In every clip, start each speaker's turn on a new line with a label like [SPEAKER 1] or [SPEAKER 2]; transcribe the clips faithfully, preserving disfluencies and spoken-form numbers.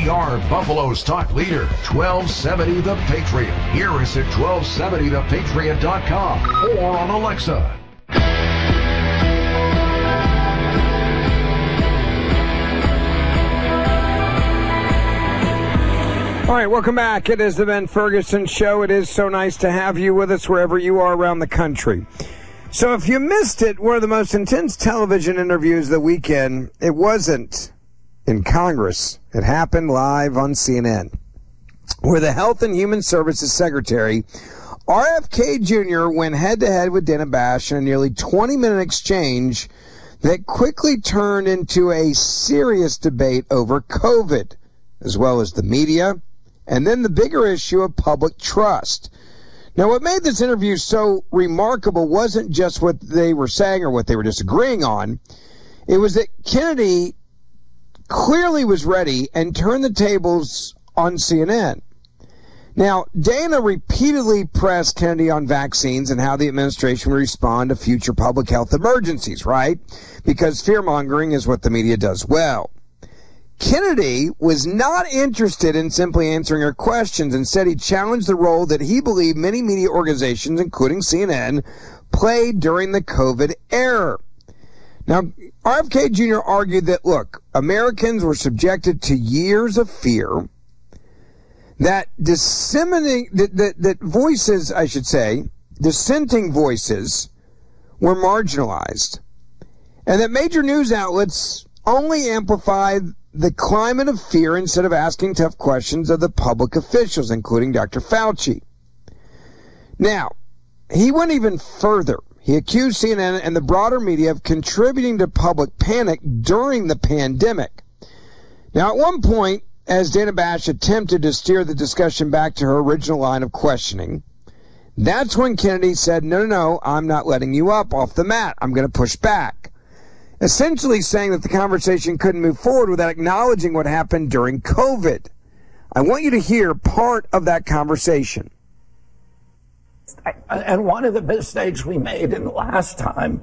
[SPEAKER 1] We are Buffalo's talk leader, twelve seventy The Patriot. Hear us at twelve seventy the patriot dot com or on Alexa.
[SPEAKER 2] All right, welcome back. It is the Ben Ferguson Show. It is so nice to have you with us wherever you are around the country. So if you missed it, one of the most intense television interviews of the weekend, it wasn't in Congress. It happened live on C N N, where the Health and Human Services Secretary, R F K Junior, went head-to-head with Dana Bash in a nearly twenty-minute exchange that quickly turned into a serious debate over COVID, as well as the media, and then the bigger issue of public trust. Now, what made this interview so remarkable wasn't just what they were saying or what they were disagreeing on. It was that Kennedy clearly was ready and turned the tables on C N N. Now, Dana repeatedly pressed Kennedy on vaccines and how the administration would respond to future public health emergencies, right? Because fear-mongering is what the media does well. Kennedy was not interested in simply answering her questions. Instead, he challenged the role that he believed many media organizations, including C N N, played during the COVID era. Now, R F K Junior argued that, look, Americans were subjected to years of fear, that disseminating, that, that, that voices, I should say, dissenting voices were marginalized, and that major news outlets only amplified the climate of fear instead of asking tough questions of the public officials, including Doctor Fauci. Now, he went even further. He accused C N N and the broader media of contributing to public panic during the pandemic. Now, at one point, as Dana Bash attempted to steer the discussion back to her original line of questioning, that's when Kennedy said, no, no, no, I'm not letting you up off the mat. I'm going to push back. Essentially saying that the conversation couldn't move forward without acknowledging what happened during COVID. I want you to hear part of that conversation.
[SPEAKER 3] And one of the mistakes we made in the last time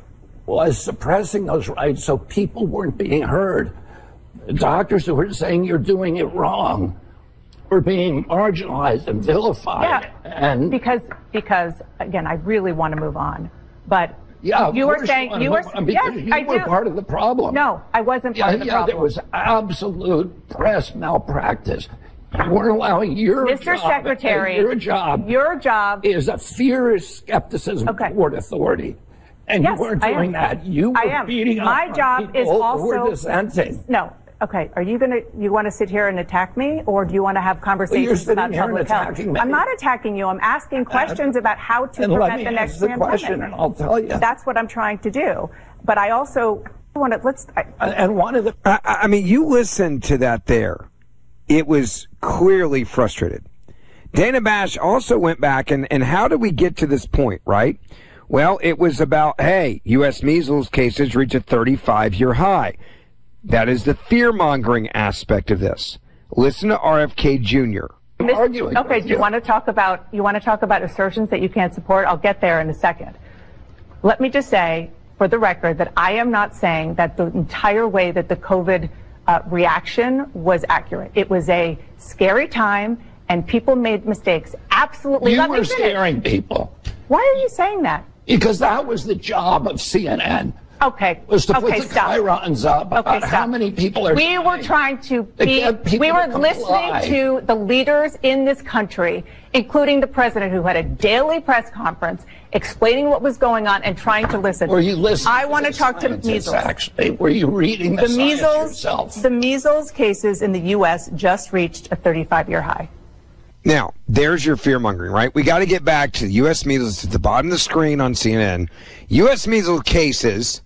[SPEAKER 3] was suppressing those rights so people weren't being heard. Doctors who were saying you're doing it wrong were being marginalized and vilified.
[SPEAKER 4] Yeah,
[SPEAKER 3] and
[SPEAKER 4] because, because again, I really want to move on, but
[SPEAKER 3] yeah,
[SPEAKER 4] you were saying you, you were
[SPEAKER 3] yes,
[SPEAKER 4] you
[SPEAKER 3] I were
[SPEAKER 4] do.
[SPEAKER 3] part of the problem.
[SPEAKER 4] No, I wasn't part
[SPEAKER 3] yeah,
[SPEAKER 4] of the
[SPEAKER 3] yeah,
[SPEAKER 4] problem.
[SPEAKER 3] There was absolute press malpractice. You weren't allowing your
[SPEAKER 4] Mister
[SPEAKER 3] job.
[SPEAKER 4] Secretary,
[SPEAKER 3] your job.
[SPEAKER 4] Your job
[SPEAKER 3] is a fierce skepticism
[SPEAKER 4] okay.
[SPEAKER 3] toward authority, and
[SPEAKER 4] yes,
[SPEAKER 3] you weren't doing that. You were
[SPEAKER 4] I am.
[SPEAKER 3] beating up
[SPEAKER 4] My
[SPEAKER 3] on
[SPEAKER 4] job
[SPEAKER 3] people
[SPEAKER 4] is also
[SPEAKER 3] who were dissenting.
[SPEAKER 4] No. Okay, are you going to, you want to sit here and attack me, or do you want to have conversations
[SPEAKER 3] well,
[SPEAKER 4] about public health?
[SPEAKER 3] Me.
[SPEAKER 4] I'm not attacking you. I'm asking questions uh, about how to prevent the next
[SPEAKER 3] the
[SPEAKER 4] pandemic.
[SPEAKER 3] Question and I'll tell you.
[SPEAKER 4] That's what I'm trying to do. But I also want to, let's... I,
[SPEAKER 3] and one of the...
[SPEAKER 2] I, I mean, you listened to that there. It was clearly frustrated. Dana Bash also went back, and, and how did we get to this point, right? Well, it was about, hey, U S measles cases reach a thirty-five year high. That is the fear-mongering aspect of this. Listen to R F K Junior
[SPEAKER 3] Arguing
[SPEAKER 4] okay, do you, you want to talk about you want to talk about assertions that you can't support? I'll get there in a second. Let me just say, for the record, that I am not saying that the entire way that the COVID uh, reaction was accurate. It was a scary time, and people made mistakes. Absolutely.
[SPEAKER 3] You
[SPEAKER 4] Let
[SPEAKER 3] were
[SPEAKER 4] me finish.
[SPEAKER 3] scaring people.
[SPEAKER 4] Why are you saying that?
[SPEAKER 3] Because that was the job of C N N.
[SPEAKER 4] Okay.
[SPEAKER 3] Was to
[SPEAKER 4] okay,
[SPEAKER 3] put the
[SPEAKER 4] stop.
[SPEAKER 3] chirons up
[SPEAKER 4] okay,
[SPEAKER 3] about
[SPEAKER 4] stop.
[SPEAKER 3] how many people are
[SPEAKER 4] We
[SPEAKER 3] dying.
[SPEAKER 4] were trying to be, we were
[SPEAKER 3] to
[SPEAKER 4] listening to the leaders in this country, including the president, who had a daily press conference explaining what was going on and trying to listen.
[SPEAKER 3] Were you listening?
[SPEAKER 4] I want to talk to measles.
[SPEAKER 3] Actually, were you reading the,
[SPEAKER 4] the
[SPEAKER 3] science
[SPEAKER 4] measles,
[SPEAKER 3] yourself?
[SPEAKER 4] The measles cases in the U S just reached a thirty-five year high.
[SPEAKER 2] Now, there's your fear-mongering, right? We got to get back to the U S measles at the bottom of the screen on C N N. U S measles cases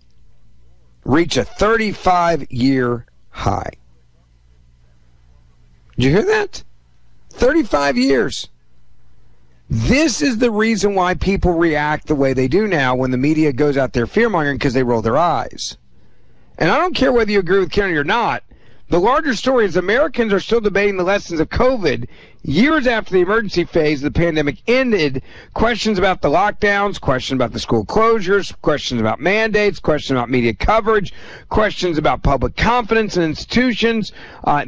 [SPEAKER 2] reach a thirty-five year high. Did you hear that? thirty-five years. This is the reason why people react the way they do now when the media goes out there fear-mongering, because they roll their eyes. And I don't care whether you agree with Kennedy or not. The larger story is Americans are still debating the lessons of COVID years after the emergency phase of the pandemic ended. Questions about the lockdowns, questions about the school closures, questions about mandates, questions about media coverage, questions about public confidence in institutions. Uh,